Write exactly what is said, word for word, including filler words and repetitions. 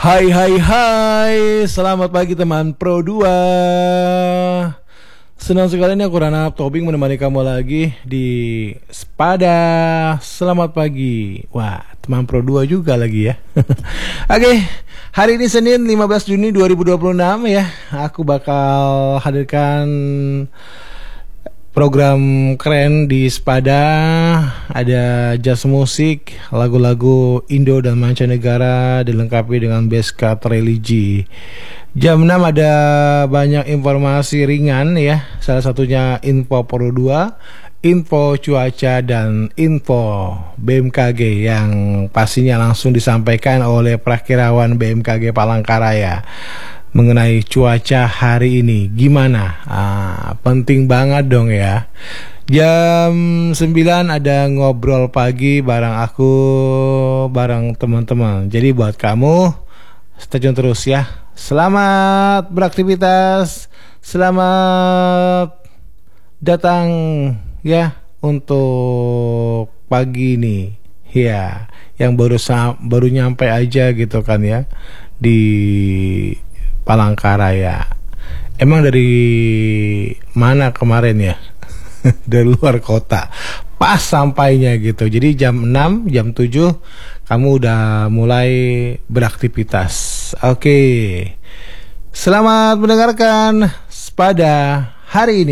Hai hai hai, selamat pagi teman Pro dua. Senang sekali nih aku Rana Tobing menemani kamu lagi di Sepada. Selamat pagi. Wah, teman Pro dua juga lagi ya. Oke, hari ini Senin lima belas Juni dua ribu dua puluh enam ya. Aku bakal hadirkan program keren di Sepada. Ada jazz musik, lagu-lagu Indo dan mancanegara, dilengkapi dengan beskap religi. Jam enam ada banyak informasi ringan ya. Salah satunya info Pro dua, info cuaca, dan info B M K G yang pastinya langsung disampaikan oleh Prakirawan B M K G Palangkaraya mengenai cuaca hari ini. Gimana? Ah, penting banget dong ya. Jam sembilan ada ngobrol pagi bareng aku, bareng teman-teman. Jadi buat kamu, stay tune terus ya. Selamat beraktivitas, selamat datang ya untuk pagi ini. Ya, yang baru baru nyampe aja gitu kan ya di Palangkaraya. Emang dari mana kemarin ya? Dari luar kota. Pas sampainya gitu. Jadi jam enam, jam tujuh kamu udah mulai beraktivitas. Oke. Selamat mendengarkan Sepada hari ini.